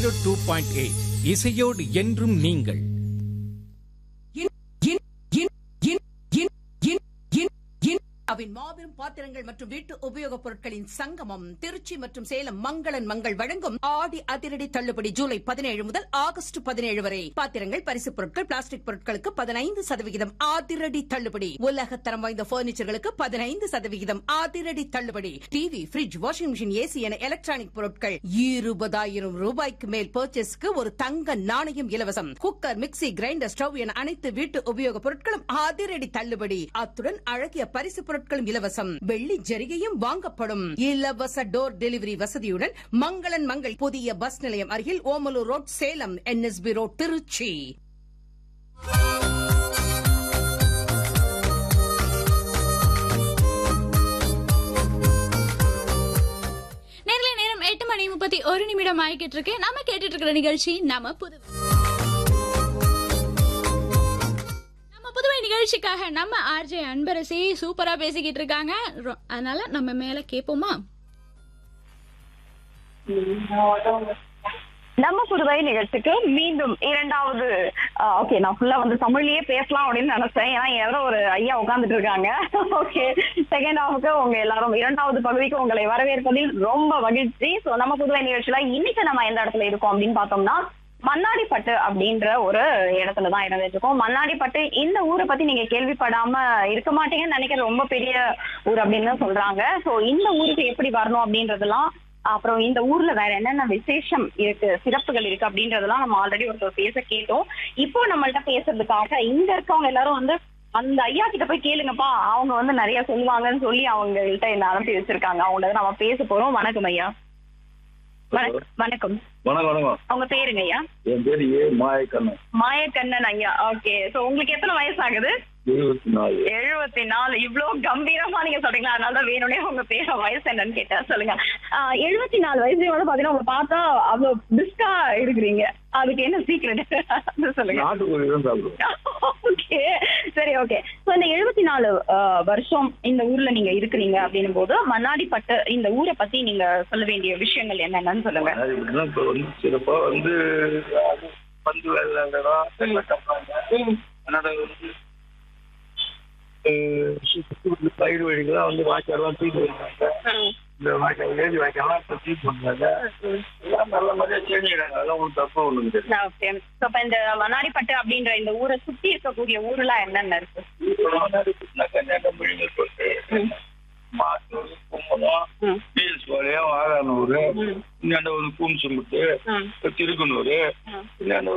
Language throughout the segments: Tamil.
102.8 இசையோடு என்றும் நீங்கள். மாபெரும் பாத்திரங்கள் மற்றும் வீட்டு உபயோகப் பொருட்களின் சங்கமம் திருச்சி மற்றும் சேலம் மங்களன் மங்கள் வழங்கும் ஆடி அதிரடி தள்ளுபடி ஜூலை 17 முதல் ஆகஸ்ட் 17 வரை. பாத்திரங்கள், பரிசுப் பொருட்கள், பிளாஸ்டிக் பொருட்களுக்கு 15% அதிரடி தள்ளுபடி. உலக தரம் வாய்ந்த பர்னிச்சர்களுக்கு 15% அதிரடி தள்ளுபடி. TV, bridge, washing machine, AC என எலக்ட்ரானிக் பொருட்கள் 20,000 ரூபாய்க்கு மேல் பர்ச்சேஸ்க்கு ஒரு தங்க நாணயம் இலவசம். குக்கர், மிக்ஸி, கிரைண்டர், ஸ்டவ் என அனைத்து வீட்டு உபயோகப் பொருட்களும் அதிரடி தள்ளுபடி. அத்துடன் அழகிய பரிசு பொருட்களும் இலவசம். வெள்ளி ஜரிகையும் வாங்கப்படும். இலவச டோர் டெலிவரி வசதியுடன் மங்களன் மங்கள் புதிய பஸ் நிலையம் அருகில் Omalur road, Salem. NSB road, Trichy. நேரம் 8:31 ஆகிட்டு இருக்கு. நாம கேட்டுட்டு இருக்கிற நிகழ்ச்சி நம்ம புதுவை நிகழ்ச்சிக்காக நம்ம ஆர்ஜே அன்பரசி சூப்பரா பேசிக்கிட்டு இருக்காங்க. அதனால நம்ம மேல கேட்போமா? நம்ம புதுவை நிகழ்ச்சிக்கு மீண்டும் இரண்டாவது. ஓகே, நான் ஃபுல்லா வந்து தமிழ்லயே பேசலாம் அப்படின்னு நினைச்சேன். ஏன்னா யாரோ ஒரு ஐயா உட்கார்ந்துட்டு இருக்காங்க. ஓகே, செகண்ட் ஹாஃப்க்கு உங்க எல்லாரும் இரண்டாவது பகுதிக்கு உங்களை வரவேற்பதில் ரொம்ப மகிழ்ச்சி. சோ நம்ம புதுவை நிகழ்ச்சியில இன்னைக்கு நம்ம எந்த இடத்துல இருக்கோம் அப்படின்னு பார்த்தோம்னா, மண்ணாடிப்பட்டு அப்படின்ற ஒரு இடத்துலதான் இருந்துட்டு இருக்கோம். மண்ணாடிப்பட்டு இந்த ஊரை பத்தி நீங்க கேள்விப்படாம இருக்க மாட்டீங்கன்னு நினைக்கிற ரொம்ப பெரிய ஊர் அப்படின்னு தான் சொல்றாங்க. சோ இந்த ஊருக்கு எப்படி வரணும் அப்படின்றதெல்லாம், அப்புறம் இந்த ஊர்ல வேற என்னென்ன விசேஷம் இருக்கு, சிறப்புகள் இருக்கு அப்படின்றதெல்லாம் நம்ம ஆல்ரெடி ஒருத்தர் பேச கேட்டோம். இப்போ நம்மள்ட்ட பேசுறதுக்காக இங்க இருக்கவங்க எல்லாரும் வந்து அந்த ஐயா கிட்ட போய் கேளுங்கப்பா, அவங்க வந்து நிறைய சொல்லுவாங்கன்னு சொல்லி அவங்கள்ட்ட என்ன அனுப்பி வச்சிருக்காங்க. அவங்கள நம்ம பேச போறோம். வணக்கம் ஐயா. வணக்கம். வணக்கம். அவங்க பேருங்க ஐயா? என் பேரு மாயக்கண்ணன். மாயக்கண்ணன் ஐயா. ஓகே, சோ உங்களுக்கு எத்தனை வயசு ஆகுது? 74. இவ்வளவு கம்பீரமா நீங்க சொல்றீங்களா? அதனாலதான் வேணும்னே உங்க பேர வயசு என்னன்னு கேட்டேன். சொல்லுங்க. 74 வயசுல வந்து பாத்தீங்கன்னா உங்க பார்த்தா அவ்வளவு பிஸ்கா இருக்கிறீங்க. அதுக்கு என்ன சீக்கிரம் சொல்லுங்க. ஓகே, சரி, ஓகே. சோ இந்த 74 வருஷம் இந்த ஊர்ல நீங்க இருக்கிறீங்க அப்படின்னும் போது மண்ணாடிப்பட்டு இந்த ஊரை பத்தி நீங்க சொல்ல வேண்டிய விஷயங்கள் என்னென்னு சொல்லுங்க. சிறப்பா வந்து பந்து பயிர் வழிகள்லாம் வந்து வாய்க்காலாம் தூக்கி வருவாங்க. இந்த வாய்க்கால் ஏறி வாய்க்காலாம் இப்ப தூக்கி பண்ணுறாங்க. எல்லாம் நல்ல மாதிரியா செஞ்சுக்கிறாங்க. அதெல்லாம் ஒன்றும் தப்பா ஒண்ணும் கிடையாது. இப்ப இந்த மண்ணாடிப்பட்டு அப்படின்ற இந்த ஊரை சுத்தி இருக்கக்கூடிய ஊர்லாம் என்னென்ன இருக்கு? கன்னியாகுமரி போட்டு மாத்தூர், கும்பலம், பீல்ஸ்பாளையம், ஆறானூர், இன்னாண்ட ஒரு கூம்சுமுட்டு, திருக்குனூர், இன்னாண்ட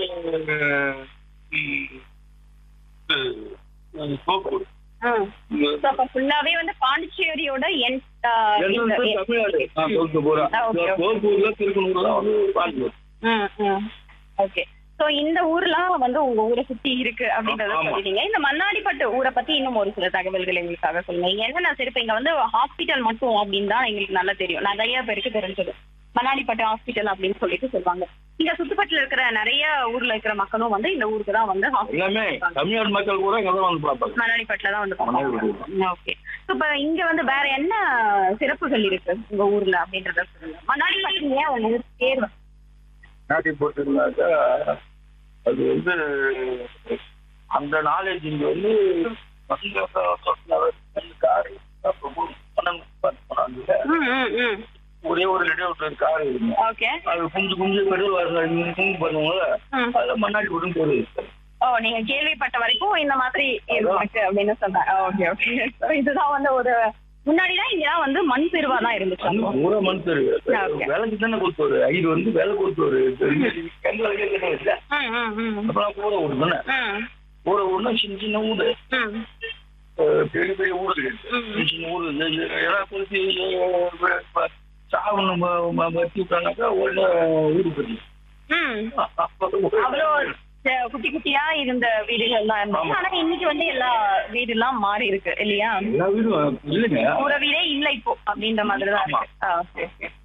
வந்து கோப்பூர். ஃபுல்லாவே வந்து பாண்டிச்சேரியோட தமிழ்நாடு கோப்பூர்ல, திருக்குனூர்லாம் வந்து பாண்டிச்சேரி. ஓகே, சோ இந்த ஊர்லாம் வந்து உங்க ஊரை சுத்தி இருக்கு அப்படின்றத சொல்லிட்டீங்க. இந்த மண்ணாடிப்பட்டு ஊரை பத்தி இன்னும் ஒரு சில தகவல்கள் எங்களுக்காக சொல்லுங்க. என்னன்னா சரி, இப்ப இங்க வந்து ஹாஸ்பிட்டல் மட்டும் அப்படின்னு தான் எங்களுக்கு நல்லா தெரியும், நிறைய பேருக்கு தெரிஞ்சது. மண்ணாடிப்பட்டு ஹாஸ்பிட்டல் அப்படின்னு சொல்லிட்டு சொல்லுவாங்க. இங்க சுத்துப்பட்டுல இருக்கிற நிறைய ஊர்ல இருக்கிற மக்களும் வந்து இந்த ஊருக்கு தான் வந்து தமிழ்நாடு மக்கள் கூட மண்ணாடிப்பட்டுல தான் வந்து. ஓகே, இப்ப இங்க வந்து வேற என்ன சிறப்புகள் இருக்கு உங்க ஊர்ல அப்படின்றத சொல்லுங்க. மண்ணாடிப்பட்டு ஏன் உங்க ஊர் பேர் நாட்டி போட்டுருந்தாக்கா அது வந்து அந்த நாலேஜ் இங்க வந்து ஒரே ஒரு லிட்டர் கார் இருக்கு. அது குஞ்சு பெட்ரோல் பண்ணுவாங்க. அதுல மண்ணாடி போட்டு போடுது. நீங்க கேள்விப்பட்ட வரைக்கும் இந்த மாதிரி இருக்கு அப்படின்னு சொன்னாங்க. Okay, okay. இதுதான் வந்து ஒரு முன்னாடிதான் இங்கதான் வந்து மண் தெருவா தான் இருந்துச்சு. பூரா மண் தெரு. வேலைக்கு தானே கொடுத்தோரு ஐடு வந்து வேலை கொடுத்தோரு. அப்பெல்லாம் கூரை வீடு தானே. கூரை வீடுனா சின்ன சின்ன வீடு, பெரிய பெரிய வீடு, சின்ன சின்ன வீடு. எல்லாம் குறிச்சி சாவணம் வச்சு விட்டாங்கக்கா உடனே வீடு போயிடுச்சு. அவ்வளோ குட்டி குட்டியா இருந்த வீடுகள் தான் இருந்தது. ஆனா இன்னைக்கு வந்து எல்லா வீடு எல்லாம் மாறி இருக்கு இல்லையா? எல்லா வீடும் இல்லைங்க, ஒரு வீடே இல்லை இப்போ அப்படின்ற மாதிரிதான் இருக்கு.